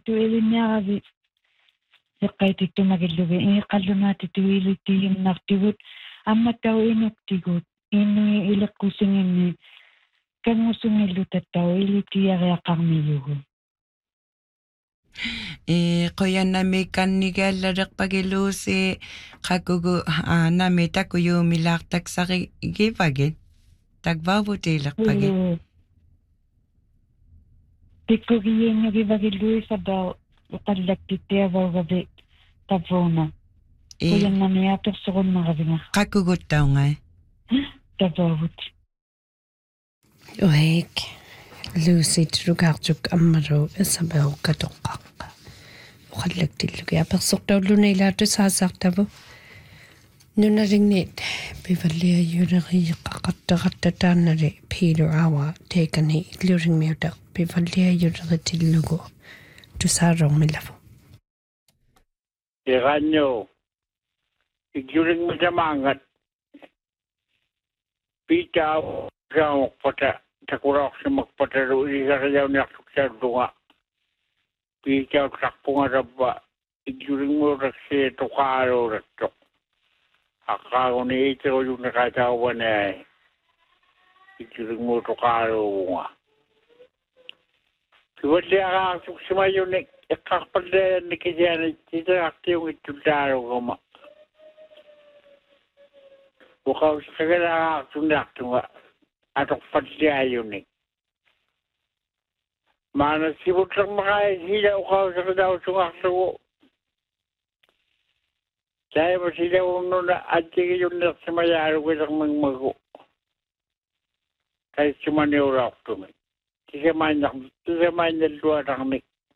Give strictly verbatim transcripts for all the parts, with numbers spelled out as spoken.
tituiliniaravi iqqaitittumakillugi iqqallunaatituilittiginnartigut amma tau inuktigut inni ileqqusinginni kangusungillu tattau ilitiariaqarmiyugu e qoyannami kannigaallareqpagiluusi qakugu nami takuyuumilaartaksarigivagit takvaavutiilerpagit tikkugiyinnugivagilluisabau uqallaktittiavaugavi tavuuna qoyannamiatorsoqunmaravinga qakuguttaungai tavaavut Oik Lucy trukartuk ammaru isabel katoqqaqqa uqallaktillugi apersortauluni ilaatu saasartavu nunarignit pivalliajuleriiqqaqattaqattataannali Peter Awa tekani illuringmiutaq pivalliajuleritillugu tusaarormillavu Iranyo illuringmitamangat Peter Awa pata takuraqsimak pataru ilisariyauniartuksartunga Peter takpunga rabba illuringmuraksi tuqaaruuratto Akaguni itero yung nakatawa na ituring mo to karo. Kaya siya kakasuksimay yung kakapagdayan na kaya na titarakti yung itutaro ko ma. Bukaw sa kagala kakasundakto nga atok padsya yun eh. Mana sibot lang makaya sila ukaw sa kadaw sungakso Saya masih uno na aji yung nagsamayaro ko ng mga mago. Kahit sumaniurap to me. Tisamay na, tisamay na luwa ng mik.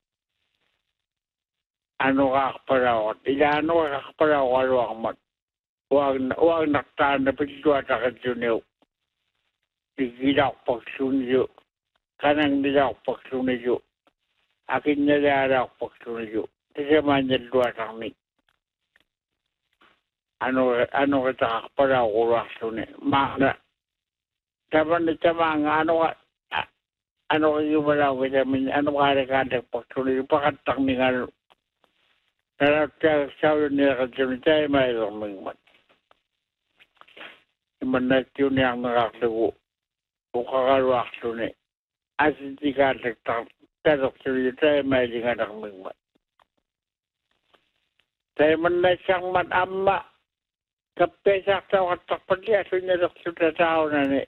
Ano kakaparaw? Ila ano kakaparaw alo ang mat. Huwag naktaan na pagluwa na kadyuniw. Nagilak pagsuniyo. Kanang nilak pagsuniyo. Akin nilalak pagsuniyo. Tisamay na luwa ng mik. ano ano kita para oras ni mana taban ni tamang ano ano yung wala kita min ano kare kare pagtuli pakatang ni ano pero kaya sa ni kadyon tayo may luming mat mana yun yang nakaklugo bukakarwak ni asin di kare tang pero kaya tayo may lingan ang mingmat tayo man na siyang matama Kapte sakta wakta pagi aso niya sudah tahu nani.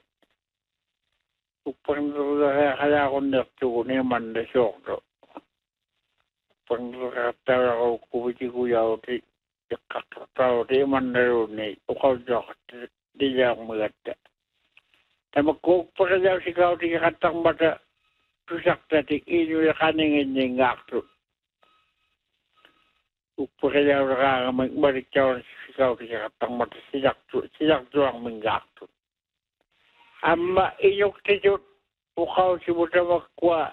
Upang dulu kaya ako nagtuko ni manda syokto. Upang dulu kata ako kubiti kuyaw di kakataw di manda ni ukaw jok di yang magata. Tama ko pagkajaw sikaw di katang mata susakta di inyo kaningin ni ngakto. Upaya orang mereka sikau dia tang mat sijak sijak juang menggaktu. Amma inyuk tijut ukau si buta makwa.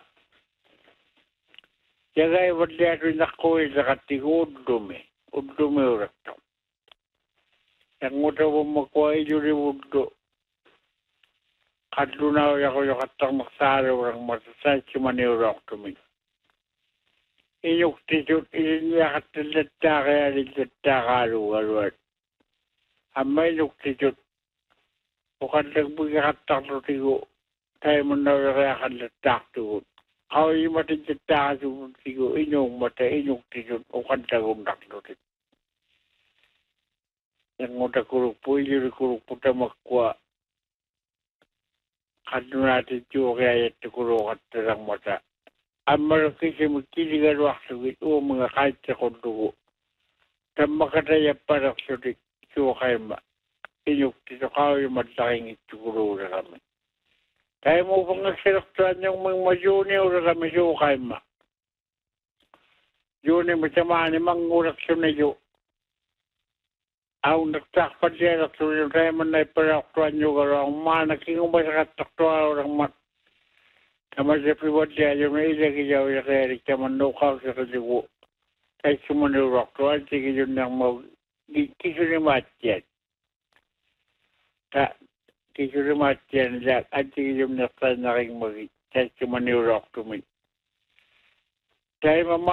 Jagai berdia tu nak koi zakati udume udume orang tu. Yang muda makwa ijuri udu. Kaduna ya kau yang katang maksara orang masa saya cuma ni orang tu mi. Inyuk tijut inya katiletara liletaralu alwat. Amma inyuk tijut bukan terbuka katang tigo. Saya menawar katiletak tu. Kau ini mati cetak tu tigo inyuk mata inyuk tijut bukan tergundak tu. Yang muda kuruk puji kuruk puta makwa. Kaduna tiju kaya itu kuruk katerang mata. Amal kasi magkiligan waktu itu mga kahit sa kondugo. Tama ka tayo para sa ito kayo ma. Inyuk tito kao yung madaking ituguro na kami. Kaya mo pang nagsilaktuan yung mga majuni o na kami siyo kayo ma. Yun yung masama ni mangurak siya na yun. Ang nagtakpan siya naksunin tayo man na iparaktuan yung karang ma. Naking umasakat taktuan orang mat. Sama sa pribad siya, yung may ilagi siya, yung kaya rin siya manukaw sa kaligo. Kahit sumanurok, tuwan sige yun ng mag... Kiso ni Matyan. Kiso ni Matyan, at sige yung nasa na rin mag... Kahit sumanurok tumin. Kaya mama,